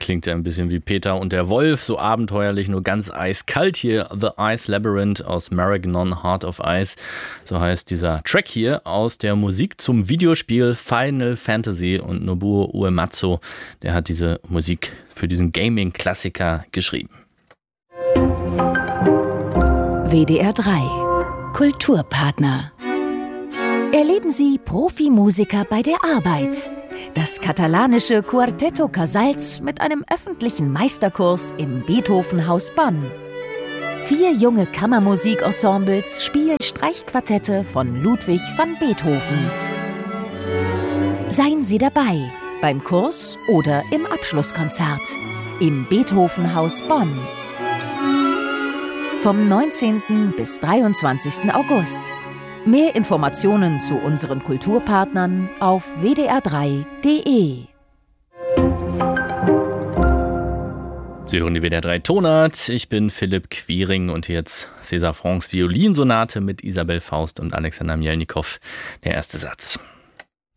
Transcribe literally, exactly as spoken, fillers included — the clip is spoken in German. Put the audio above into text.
Klingt ja ein bisschen wie Peter und der Wolf, so abenteuerlich, nur ganz eiskalt hier. The Ice Labyrinth aus Marignon, Heart of Ice. So heißt dieser Track hier aus der Musik zum Videospiel Final Fantasy. Und Nobuo Uematsu, der hat diese Musik für diesen Gaming-Klassiker geschrieben. W D R drei Kulturpartner. Erleben Sie Profimusiker bei der Arbeit. Das katalanische Quarteto Casals mit einem öffentlichen Meisterkurs im Beethovenhaus Bonn. Vier junge Kammermusikensembles spielen Streichquartette von Ludwig van Beethoven. Seien Sie dabei beim Kurs oder im Abschlusskonzert im Beethovenhaus Bonn. Vom neunzehnten bis dreiundzwanzigsten August. Mehr Informationen zu unseren Kulturpartnern auf w d r drei punkt d e. Sie hören die W D R drei Tonart. Ich bin Philipp Quiring und jetzt César Francs Violinsonate mit Isabel Faust und Alexander Mielnikow. Der erste Satz.